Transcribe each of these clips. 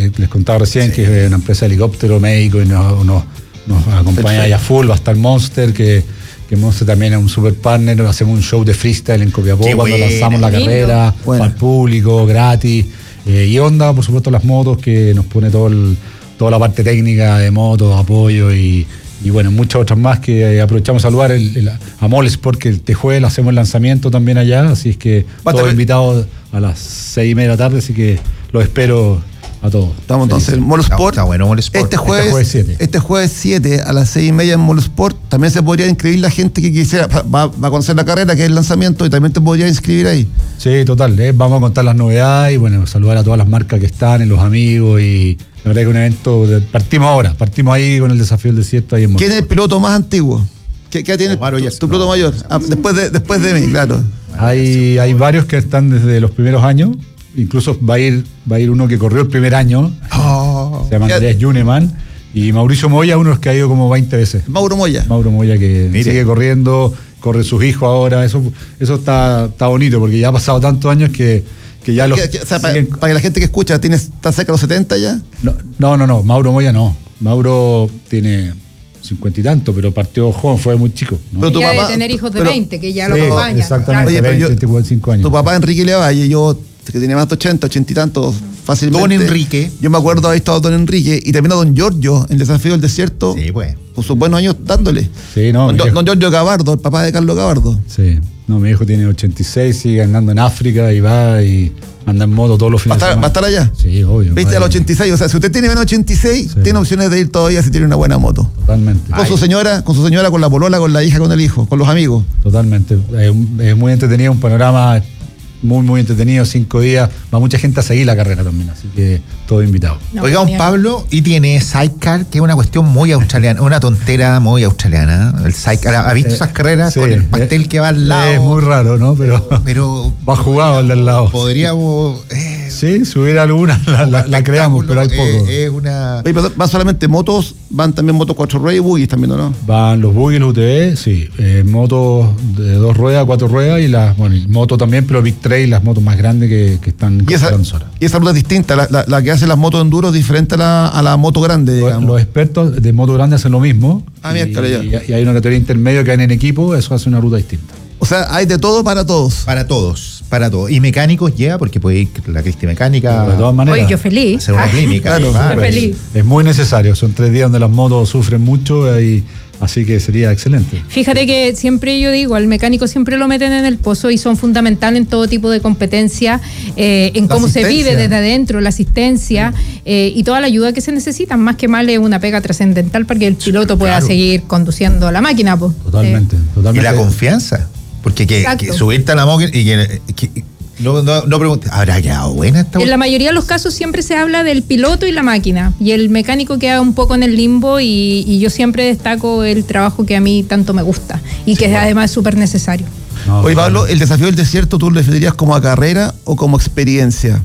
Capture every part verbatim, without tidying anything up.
les, les contaba recién, sí, que es una empresa de helicóptero médico y nos, nos, nos acompaña allá full. Va a estar Monster, que, que Monster también es un super partner. Hacemos un show de freestyle en Copiapó cuando bueno, lanzamos la carrera, bueno, al público, gratis. Eh, y Honda, por supuesto, las motos, que nos pone todo el, toda la parte técnica de motos, apoyo y, y bueno, muchas otras más que eh, aprovechamos a saludar el, el, a Mall Sport, que este jueves hacemos el lanzamiento también allá, así es que todos invitados a las seis y media de la tarde, así que los espero a todos. Estamos entonces en Mall Sport. Está bueno, Mall Sport. Este jueves siete este jueves siete a las seis y media en Mall Sport. También se podría inscribir la gente que quisiera, va, va a conocer la carrera, que es el lanzamiento, y también te podría inscribir ahí. Sí, total, eh, vamos a contar las novedades y bueno, saludar a todas las marcas que están, y los amigos, y la verdad que un evento, de, partimos ahora, partimos ahí con el desafío del desierto ahí en Mall. ¿Quién es el piloto más antiguo? ¿Qué, qué tiene tu, tu, tu piloto mayor? Ah, después de después de mí, claro. Hay, hay varios que están desde los primeros años. Incluso va a ir va a ir uno que corrió el primer año, oh, se llama Andrés Juneman, y Mauricio Moya, uno de los que ha ido como veinte veces. Mauro Moya. Mauro Moya, que Mire. sigue corriendo, corre sus hijos ahora, eso eso está, está bonito, porque ya ha pasado tantos años que, que ya los... O sea, para, para que la gente que escucha, ¿tienes, ¿está cerca de los setenta ya? No, no, no, no, Mauro Moya no. Mauro tiene cincuenta y tanto, pero partió joven, fue muy chico, ¿no? Pero tu papá, de tener hijos de pero, veinte, que ya lo acompañan. Exactamente, Oye, veinte, yo, veinticinco años. Tu papá Enrique Levalle, yo... que tenía más de ochenta, ochenta y tantos fácilmente. Don Enrique. Yo me acuerdo haber estado Don Enrique y también a Don Giorgio en el desafío del desierto. Sí, pues. Por sus buenos años dándole. Sí, no. Don, don Giorgio Gabardo, el papá de Carlos Gabardo. Sí. No, mi hijo tiene ochenta y seis, sigue andando en África y va y anda en moto todos los fines de semana. ¿Va a estar allá? Sí, obvio. ¿Viste a los ochenta y seis? O sea, si usted tiene menos ochenta y seis, sí, tiene opciones de ir todavía si tiene una buena moto. Totalmente. Con Ay. su señora, con su señora, con la polola, con la hija, con el hijo, con los amigos. Totalmente. Es, es muy entretenido, un panorama muy, muy entretenido, cinco días. Va mucha gente a seguir la carrera también, así que todo invitado. No, Oiga, un Pablo, y tiene Sidecar, que es una cuestión muy australiana, una tontera muy australiana. El Sidecar, ¿ha visto eh, esas carreras sí, con el pastel eh, que va al lado? Es muy raro, ¿no? Pero, pero va jugado el del lado. Podríamos... Eh, sí, si hubiera alguna, la, la, la creamos, pero hay poco. Eh, es una... Oye, pero van solamente motos, van también motos cuatro ruedas y buggies también, ¿no? Van los buggies, los U T V, sí. Eh, motos de dos ruedas, cuatro ruedas, y las, bueno, motos también, pero Big Trail, las motos más grandes que, que están y esa, y esa ruta es distinta, la, la, la que hace las motos enduro es diferente a la, a la moto grande, digamos. Los, los expertos de moto grande hacen lo mismo. Ah, y, y, y hay una categoría intermedia que hay en equipo, eso hace una ruta distinta. O sea, hay de todo para todos. Para todos, para todos. Y mecánicos ya, porque puede ir la Cristi Mecánica. De todas maneras. Oye, yo feliz. Hacer una ah, clínica. Claro, claro, feliz. Es, es muy necesario. Son tres días donde las motos sufren mucho y así que sería excelente. Fíjate que siempre yo digo, al mecánico siempre lo meten en el pozo y son fundamentales en todo tipo de competencia, eh, en la cómo se vive desde adentro, la asistencia eh, y toda la ayuda que se necesita. Más que mal es una pega trascendental para que el piloto pueda claro. seguir conduciendo la máquina. Pues. Totalmente, eh. totalmente. Y la confianza. Porque que, que subirte a la moto y que, que no, no, no preguntes, ¿habrá quedado buena esta? En la mayoría de los casos siempre se habla del piloto y la máquina, y el mecánico queda un poco en el limbo, y, y yo siempre destaco el trabajo que a mí tanto me gusta y que sí, bueno. además es súper necesario. No, Oye, Pablo, ¿el desafío del desierto tú lo definirías como a carrera o como experiencia?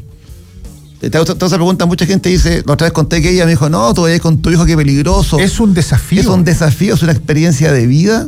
Te hago esa pregunta, mucha gente dice, la otra vez conté que ella me dijo, no, tú vayas con tu hijo, qué peligroso. Es un desafío. Es un desafío, es una experiencia de vida.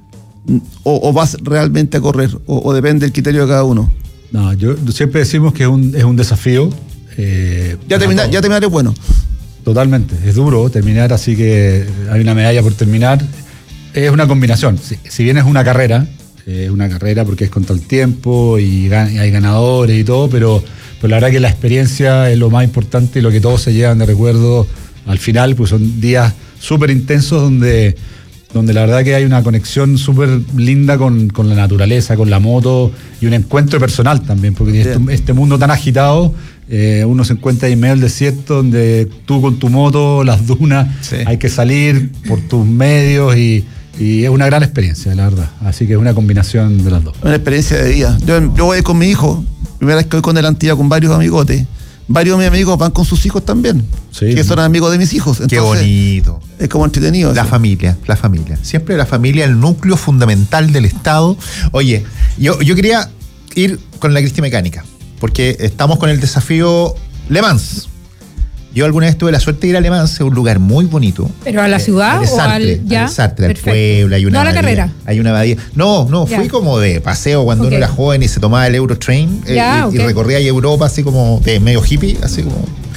O, o vas realmente a correr, o, o depende del criterio de cada uno. No, yo siempre decimos que es un, es un desafío. Eh, ya, terminar, ya terminar es bueno. Totalmente, es duro terminar, así que hay una medalla por terminar. Es una combinación, si, si bien es una carrera, es eh, una carrera porque es contra el tiempo y, gan- y hay ganadores y todo, pero, pero la verdad que la experiencia es lo más importante y lo que todos se llevan de recuerdo al final, pues son días súper intensos donde... donde la verdad que hay una conexión súper linda con, con la naturaleza, con la moto y un encuentro personal también, porque este, este mundo tan agitado, eh, uno se encuentra ahí en medio del desierto donde tú con tu moto, las dunas, sí. hay que salir por tus medios y, y es una gran experiencia, la verdad. Así que es una combinación de las dos. Una experiencia de vida. Yo, yo voy con mi hijo, primera vez que voy con el Antilla con varios amigotes. Varios de mis amigos van con sus hijos también, sí, que son amigos de mis hijos. Entonces, qué bonito. Es como entretenido. La eso. familia, la familia. Siempre la familia, el núcleo fundamental del Estado. Oye, yo, yo quería ir con la Cristi Mecánica, porque estamos con el desafío Le Mans. Yo alguna vez tuve la suerte de ir a Le Mans, es un lugar muy bonito. ¿Pero a la ciudad eh, o Sartre, al ya? Al Sartre, al pueblo, hay una no a la abadía, carrera. Hay una abadía. No, no, ya. Fui como de paseo cuando okay. uno era joven y se tomaba el Eurotrain eh, ya, y, okay. y recorría ahí Europa así como de medio hippie, así como.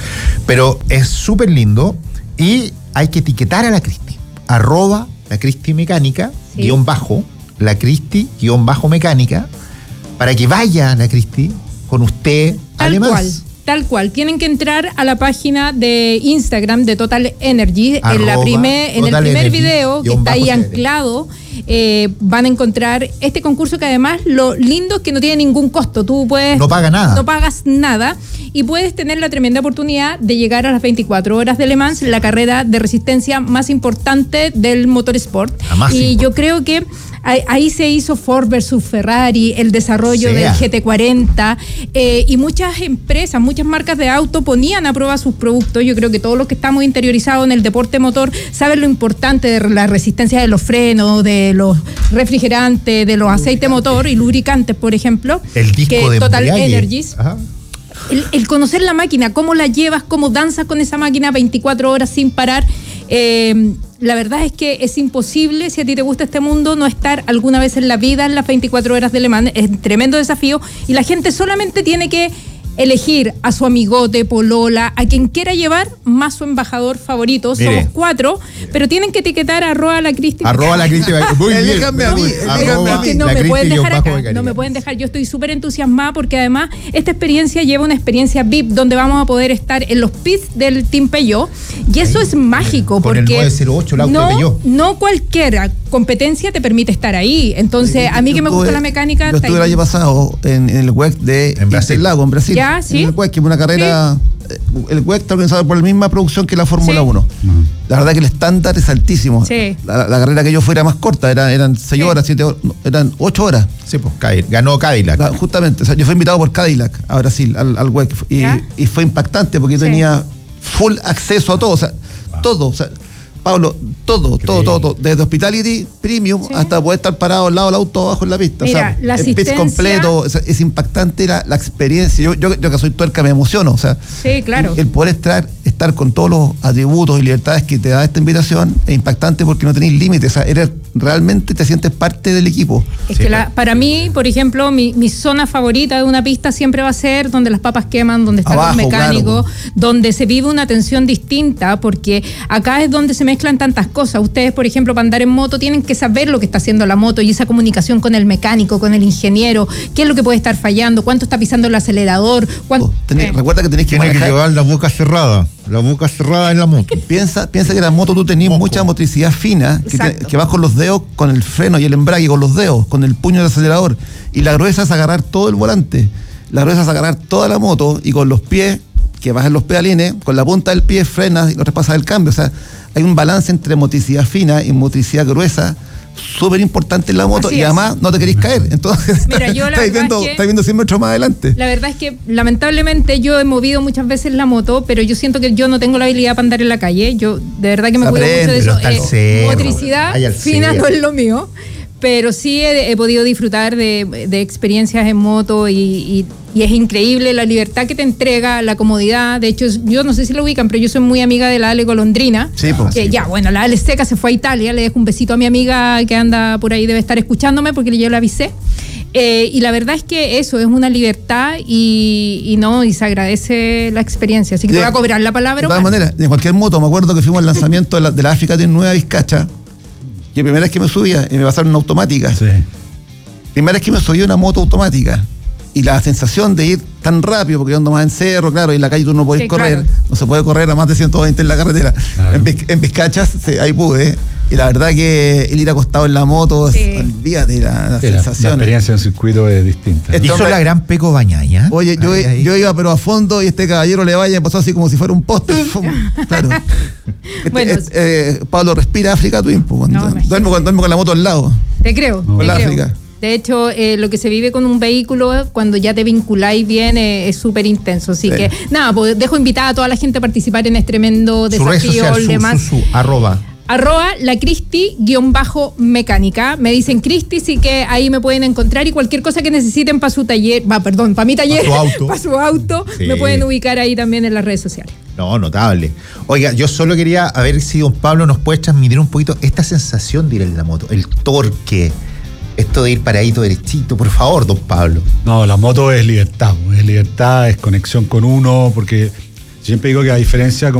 Pero es súper lindo y hay que etiquetar a la Cristi. Arroba la Cristi Mecánica, sí. guión bajo, la Cristi, guión bajo Mecánica, para que vaya la Cristi con usted a Le Mans. Tal cual. Tal cual, tienen que entrar a la página de Instagram de Total Energy. Arroba, en, la primer, en el primer Energy, video que está ahí anclado, eh, van a encontrar este concurso que además lo lindo es que no tiene ningún costo. Tú puedes... No paga nada. No pagas nada y puedes tener la tremenda oportunidad de llegar a las veinticuatro horas de Le Mans, la carrera de resistencia más importante del motorsport. Y yo creo que ahí se hizo Ford versus Ferrari, el desarrollo sea. del G T cuarenta, eh, y muchas empresas, muchas marcas de auto ponían a prueba sus productos. Yo creo que todos los que estamos interiorizados en el deporte motor saben lo importante de la resistencia de los frenos, de los refrigerantes, de los aceites motor y lubricantes, por ejemplo. El disco que de Total embrague. Energies. Ajá. El, el conocer la máquina, cómo la llevas, cómo danzas con esa máquina veinticuatro horas sin parar. Eh, la verdad es que es imposible, si a ti te gusta este mundo, no estar alguna vez en la vida en las veinticuatro horas de Le Mans. Es un tremendo desafío y la gente solamente tiene que elegir a su amigote, polola, a quien quiera llevar, más su embajador favorito. Mire. Somos cuatro, pero tienen que etiquetar a arroba la Cristi. Arroba la Cristi. Muy bien. Déjame a mí. Es que no me pueden dejar acá. No me pueden dejar. Yo estoy súper entusiasmada porque además esta experiencia lleva una experiencia V I P donde vamos a poder estar en los pits del Team Peugeot. Y eso ahí es mágico con porque el nueve cero ocho, el auto no, de Peugeot. No cualquier competencia te permite estar ahí. Entonces, a mí que me gusta la mecánica. Yo estuve el año pasado en, en el W E C de en Brasil. Lago, en Brasil. Ya, sí. En el W E C, que es una carrera. Sí. El W E C está organizado por la misma producción que la Fórmula sí. uno. Uh-huh. La verdad que el estándar es altísimo. Sí. La, la carrera que yo fui era más corta, era, eran seis sí. horas, siete horas, no, eran ocho horas. Sí, pues ganó Cadillac. La, justamente, o sea, yo fui invitado por Cadillac a Brasil, al, al W E C, y, y fue impactante porque sí. tenía full acceso a todo, o sea, wow. todo, o sea, Pablo, todo, todo, todo, todo, desde Hospitality Premium sí. hasta poder estar parado al lado del auto abajo en la pista. Mira, o sea, la el asistencia... pitch completo, es, es impactante la, la experiencia. Yo, yo, yo que soy tuerca me emociono, o sea, sí, claro. el, el poder estar, estar con todos los atributos y libertades que te da esta invitación es impactante porque no tenéis límites, o sea, eres, realmente te sientes parte del equipo. Es sí, que la, para mí, por ejemplo, mi, mi zona favorita de una pista siempre va a ser donde las papas queman, donde están abajo, los mecánicos, claro. donde se vive una tensión distinta, porque acá es donde se mezclan tantas cosas. Ustedes, por ejemplo, para andar en moto tienen que saber lo que está haciendo la moto y esa comunicación con el mecánico, con el ingeniero, qué es lo que puede estar fallando, cuánto está pisando el acelerador. Cuánto, tenés, eh. Recuerda que tenés que Tiene manejar. que llevar la boca cerrada, la boca cerrada en la moto. Piensa, piensa que en la moto tú tenés mucha motricidad fina, que, te, que vas con los dedos, con el freno y el embrague, con los dedos, con el puño del acelerador, y la gruesa es agarrar todo el volante, la gruesa es agarrar toda la moto y con los pies, que vas en los pedalines, con la punta del pie frenas y lo traspasas el cambio, o sea, hay un balance entre motricidad fina y motricidad gruesa súper importante en la moto. Así y es. Además no te querés caer, entonces Mira, yo la estáis viendo, es que, estáis viendo cien metros más adelante. La verdad es que lamentablemente yo he movido muchas veces la moto, pero yo siento que yo no tengo la habilidad para andar en la calle. Yo de verdad que me cuido mucho de eso. Eh, cerro, motricidad fina no es lo mío, pero sí he, he podido disfrutar de, de experiencias en moto y, y, y es increíble la libertad que te entrega, la comodidad. De hecho, yo no sé si lo ubican, pero yo soy muy amiga de la Ale Golondrina. Sí, pues. Que sí, ya, bueno, la Ale Seca se fue a Italia, le dejo un besito a mi amiga que anda por ahí, debe estar escuchándome porque yo la avisé. Eh, y la verdad es que eso es una libertad y, y no, y se agradece la experiencia. Así que de, te voy a cobrar la palabra. De todas maneras, en cualquier moto, me acuerdo que fuimos al lanzamiento de la, de la África de Nueva Vizcacha. Y la primera vez que me subía, y me pasaron una automática. Sí. Primera vez que me subí una moto automática. Y la sensación de ir tan rápido, porque yo ando más en cerro, claro, y en la calle tú no podés sí, correr. Claro. No se puede correr a más de ciento veinte en la carretera. Claro. En, en Vizcachas, sí, ahí pude. Y la verdad que el ir acostado en la moto, sí. olvídate la, la sí, sensación. La experiencia en circuito es distinta. Esto hizo la gran Peco Bañaya. Oye, yo, ahí, ahí. yo iba pero a fondo y este caballero le vaya y pasó así como si fuera un poste. Claro. Bueno, este, eh, Pablo respira África Twin, cuando, no, duermo, cuando duermo con la moto al lado. Te creo, no, te la creo. África. De hecho, eh, lo que se vive con un vehículo cuando ya te vinculáis bien eh, es súper intenso. Así sí. que, nada, pues dejo invitada a toda la gente a participar en este tremendo desafío. Su demás. Su, su, su, arroba. Arroba la Cristi guión bajo mecánica. Me dicen Cristi, sí que ahí me pueden encontrar y cualquier cosa que necesiten para su taller, va, perdón, para mi taller, para su auto, para su auto sí. me pueden ubicar ahí también en las redes sociales. No, notable. Oiga, yo solo quería a ver si don Pablo nos puede transmitir un poquito esta sensación de ir en la moto, el torque. Esto de ir paradito derechito, por favor, don Pablo. No, la moto es libertad, es libertad, es conexión con uno, porque Siempre digo que a diferencia